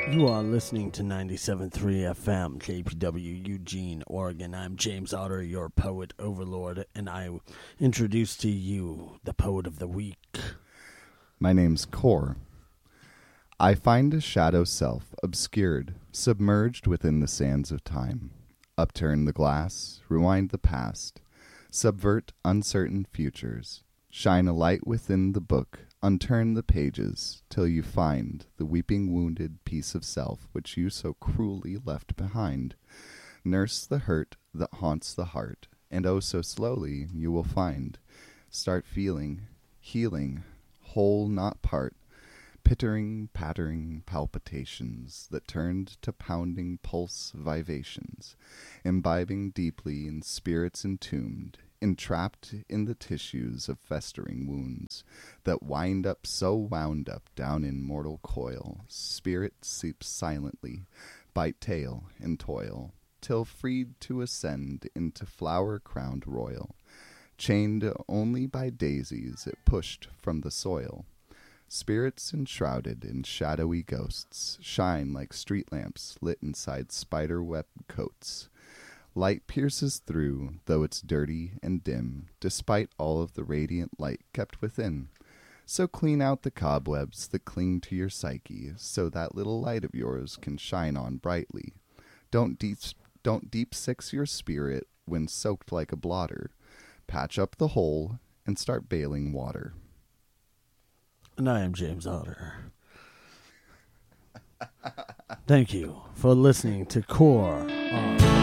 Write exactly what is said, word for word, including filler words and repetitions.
You are listening to ninety-seven point three F M, K P W, Eugene, Oregon. I'm James Otter, your poet overlord, and I introduce to you the poet of the week. My name's Core. I find a shadow self, obscured, submerged within the sands of time. Upturn the glass, rewind the past, subvert uncertain futures, shine a light within the book, unturn the pages, till you find the weeping wounded piece of self which you so cruelly left behind. Nurse the hurt that haunts the heart, and oh so slowly you will find. Start feeling, healing, whole not part, pittering, pattering palpitations that turned to pounding pulse vivations, imbibing deeply in spirits entombed, entrapped in the tissues of festering wounds that wind up so wound up down in mortal coil. Spirit sleeps silently, bite tail and toil, till freed to ascend into flower-crowned royal. Chained only by daisies it pushed from the soil. Spirits enshrouded in shadowy ghosts shine like street lamps lit inside spider-web coats. Light pierces through, though it's dirty and dim, despite all of the radiant light kept within. So clean out the cobwebs that cling to your psyche, so that little light of yours can shine on brightly. Don't deep, don't deep six your spirit when soaked like a blotter. Patch up the hole and start bailing water. And I am James Otter. Thank you for listening to Core on